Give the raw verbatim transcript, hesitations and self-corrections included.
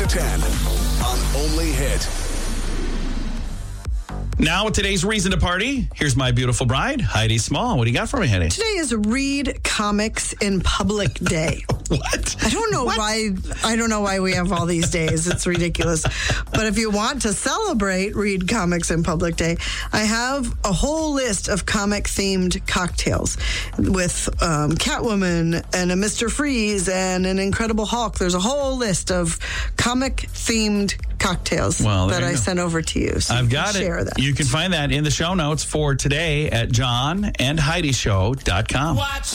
to ten on Only Hit. Now with today's reason to party, here's my beautiful bride, Heidi Small. What do you got for me, Heidi? Today is Read Comics in Public Day. What? I don't know What? why. I don't know why we have all these days. It's ridiculous. But if you want to celebrate Read Comics in Public Day, I have a whole list of comic-themed cocktails with um, Catwoman and a Mister Freeze and an Incredible Hulk. There's a whole list of comic-themed cocktails Well, there that you I go. sent over to you. So I've you got can it. share that. You can find that in the show notes for today at john and heidi show dot com. Watch